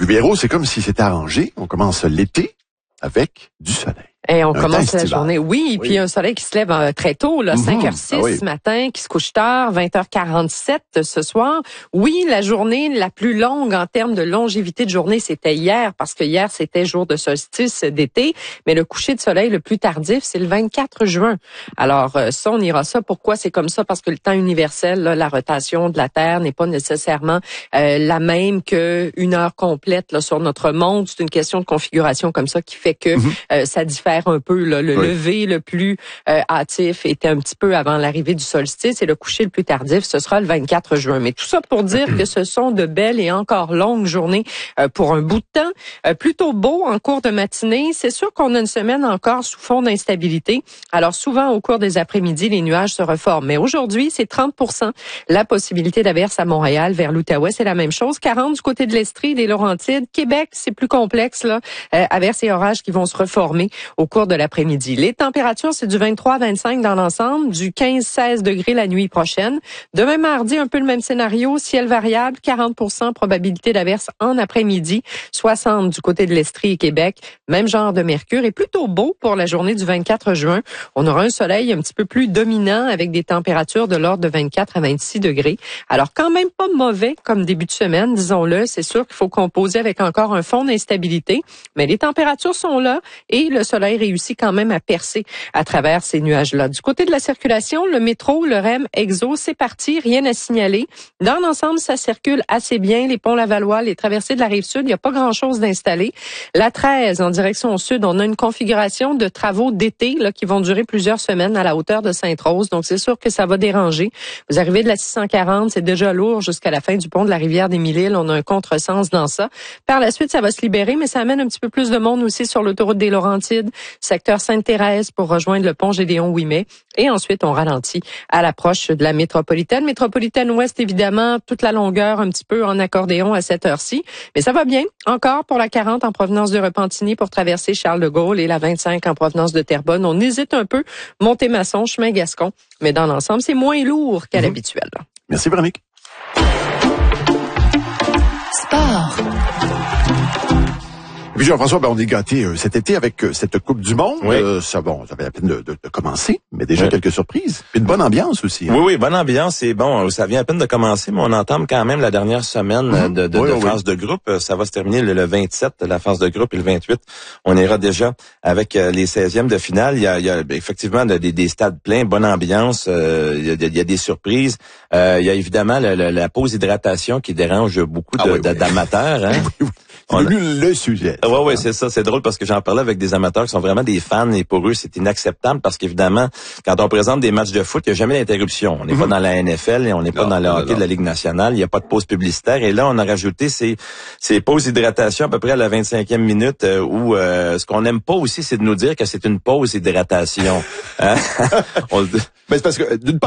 Guy Béraud, c'est comme si c'était arrangé. On commence l'été avec du soleil. Et on commence la journée. Oui, puis un soleil qui se lève très tôt, là, 5h06 ce matin, qui se couche tard, 20h47 ce soir. Oui, la journée la plus longue en termes de longévité de journée, c'était hier, parce que hier, c'était jour de solstice d'été. Mais le coucher de soleil le plus tardif, c'est le 24 juin. Alors, ça, on ira ça. Pourquoi c'est comme ça? Parce que le temps universel, là, la rotation de la Terre n'est pas nécessairement la même qu'une heure complète là, sur notre monde. C'est une question de configuration comme ça qui fait que ça diffère un peu. Là. Le lever le plus hâtif était un petit peu avant l'arrivée du solstice et le coucher le plus tardif, ce sera le 24 juin. Mais tout ça pour dire que ce sont de belles et encore longues journées pour un bout de temps. Plutôt beau en cours de matinée. C'est sûr qu'on a une semaine encore sous fond d'instabilité. Alors souvent, au cours des après-midi, les nuages se reforment. Mais aujourd'hui, c'est 30% la possibilité d'averse à Montréal. Vers l'Outaouais, c'est la même chose. 40 du côté de l'Estrie, des Laurentides. Québec, c'est plus complexe. Là. Averses et orages qui vont se reformer au cours de l'après-midi. Les températures, c'est du 23 à 25 dans l'ensemble, du 15-16 degrés la nuit prochaine. Demain mardi, un peu le même scénario, ciel variable, 40% probabilité d'averse en après-midi, 60 du côté de l'Estrie et Québec, même genre de mercure et plutôt beau pour la journée du 24 juin. On aura un soleil un petit peu plus dominant avec des températures de l'ordre de 24 à 26 degrés. Alors quand même pas mauvais comme début de semaine, disons-le. C'est sûr qu'il faut composer avec encore un fond d'instabilité, mais les températures sont là et le soleil réussit quand même à percer à travers ces nuages-là. Du côté de la circulation, le métro, le REM, Exo, c'est parti, rien à signaler. Dans l'ensemble, ça circule assez bien. Les ponts Lavallois, les traversées de la Rive-Sud, il n'y a pas grand-chose d'installé. La 13, en direction au sud, on a une configuration de travaux d'été là qui vont durer plusieurs semaines à la hauteur de Sainte-Rose. Donc, c'est sûr que ça va déranger. Vous arrivez de la 640, c'est déjà lourd jusqu'à la fin du pont de la rivière des Mille-Îles. On a un contresens dans ça. Par la suite, ça va se libérer, mais ça amène un petit peu plus de monde aussi sur l'autoroute des Laurentides, secteur Sainte-Thérèse pour rejoindre le pont Gédéon-Ouimet. Et ensuite, on ralentit à l'approche de la métropolitaine. Métropolitaine ouest, évidemment, toute la longueur un petit peu en accordéon à cette heure-ci. Mais ça va bien. Encore pour la 40 en provenance de Repentigny pour traverser Charles de Gaulle et la 25 en provenance de Terrebonne. On hésite un peu. Montémasson, chemin Gascon. Mais dans l'ensemble, c'est moins lourd qu'à l'habituel. Merci, Véronique. Sport. Et puis Jean-François, on est gâtés cet été avec cette Coupe du Monde. Oui. Ça valait la peine de commencer, mais déjà quelques surprises. Puis une bonne ambiance aussi. Hein? Oui, bonne ambiance. Et bon, ça vient à peine de commencer, mais on entame quand même la dernière semaine de phase de groupe. Ça va se terminer le 27, la phase de groupe, et le 28, on ira déjà avec les 16e de finale. Il y a effectivement des stades pleins, bonne ambiance. Il y a des surprises. Il y a évidemment la pause hydratation qui dérange beaucoup d'amateurs. Hein? C'est devenu le sujet. Oui, c'est ça. C'est drôle parce que j'en parlais avec des amateurs qui sont vraiment des fans et pour eux, c'est inacceptable parce qu'évidemment, quand on présente des matchs de foot, il n'y a jamais d'interruption. On n'est pas dans la NFL et on n'est pas dans le hockey de la Ligue nationale. Il n'y a pas de pause publicitaire. Et là, on a rajouté ces pauses d'hydratation à peu près à la 25e minute où ce qu'on n'aime pas aussi, c'est de nous dire que c'est une pause hydratation. Hein? Mais c'est parce que d'une part,